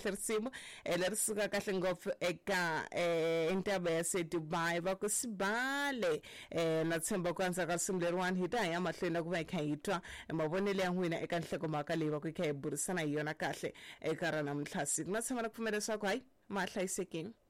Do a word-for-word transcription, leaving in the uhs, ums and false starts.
kahle risimo elerisuka kahle ngopfu eka eh intaba yase Dubai va ku sibale eh natshemba kwanza ka simuleriwani hita ya mahlweni ku va ikhayitwa mavonele ya n'wina eka nhleko mhaka leyi va ku ikhayiburisana hi yona kahle eka rana mtlhasi ku natshemba na ku pfumela leswaku hayi ma hlayisekeni.